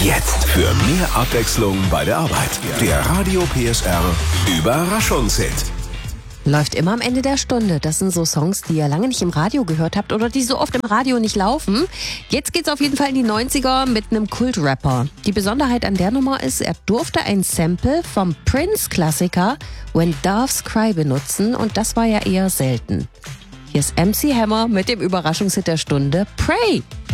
Jetzt für mehr Abwechslung bei der Arbeit. Der Radio PSR Überraschungshit. Läuft immer am Ende der Stunde. Das sind so Songs, die ihr lange nicht im Radio gehört habt oder die so oft im Radio nicht laufen. Jetzt geht's auf jeden Fall in die 90er mit einem Kultrapper. Die Besonderheit an der Nummer ist, er durfte ein Sample vom Prince-Klassiker When Doves Cry benutzen und das war ja eher selten. Hier ist MC Hammer mit dem Überraschungshit der Stunde, Pray.